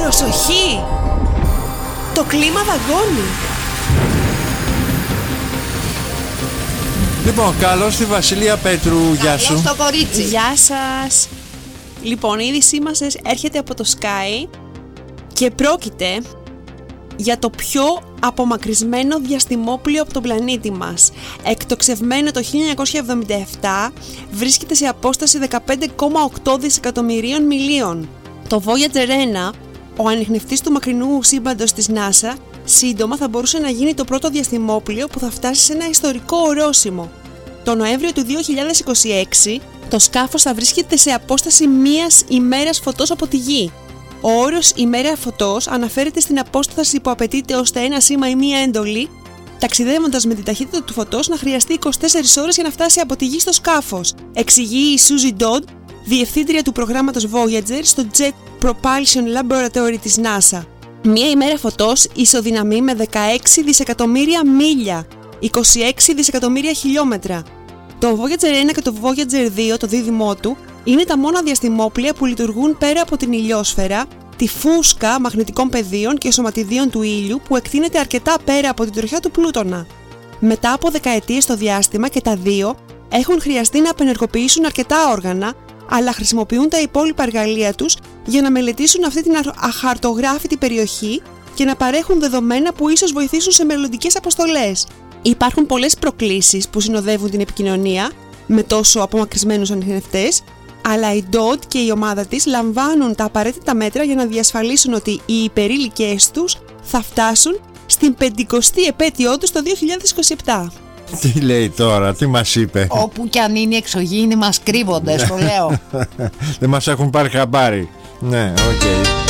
Προσοχή! Το κλίμα δαγκώνει. Λοιπόν, καλώς τη Βασιλεία Πέτρου. Γεια σου. Στο κορίτσι. Γεια σας. Λοιπόν, η είδησή μας έρχεται από το Sky και πρόκειται για το πιο απομακρυσμένο διαστημόπλοιο από τον πλανήτη μας. Εκτοξευμένο το 1977, βρίσκεται σε απόσταση 15,8 δισεκατομμυρίων μιλίων. Το Voyager 1, ο ανιχνευτής του μακρινού σύμπαντος της NASA, σύντομα θα μπορούσε να γίνει το πρώτο διαστημόπλοιο που θα φτάσει σε ένα ιστορικό ορόσημο. Το Νοέμβριο του 2026, το σκάφος θα βρίσκεται σε απόσταση μίας ημέρας φωτός από τη Γη. Ο όρος ημέρα φωτός αναφέρεται στην απόσταση που απαιτείται ώστε ένα σήμα ή μία έντολη, ταξιδεύοντας με την ταχύτητα του φωτός, να χρειαστεί 24 ώρες για να φτάσει από τη Γη στο σκάφος, εξηγεί η Suzy Dodd, διευθύντρια του προγράμματος Voyager στο Jet Propulsion Laboratory της NASA. Μία ημέρα φωτός ισοδυναμεί με 16 δισεκατομμύρια μίλια, 26 δισεκατομμύρια χιλιόμετρα. Το Voyager 1 και το Voyager 2, το δίδυμό του, είναι τα μόνα διαστημόπλοια που λειτουργούν πέρα από την ηλιόσφαιρα, τη φούσκα μαγνητικών πεδίων και σωματιδίων του ήλιου που εκτείνεται αρκετά πέρα από την τροχιά του Πλούτονα. Μετά από δεκαετίες στο διάστημα και τα δύο έχουν χρειαστεί να απενεργοποιήσουν αρκετά όργανα, αλλά χρησιμοποιούν τα υπόλοιπα εργαλεία τους για να μελετήσουν αυτή την αχαρτογράφητη περιοχή και να παρέχουν δεδομένα που ίσως βοηθήσουν σε μελλοντικές αποστολές. Υπάρχουν πολλές προκλήσεις που συνοδεύουν την επικοινωνία με τόσο απομακρυσμένους ανιχνευτές, αλλά η Dodd και η ομάδα της λαμβάνουν τα απαραίτητα μέτρα για να διασφαλίσουν ότι οι υπερήλικες τους θα φτάσουν στην 50η επέτειό τους το 2027. Τι λέει τώρα, τι μας είπε? Όπου κι αν είναι οι εξωγήινοι μας κρύβονται, στο λέω. Δεν μας έχουν πάρει χαμπάρι. Ναι, οκ.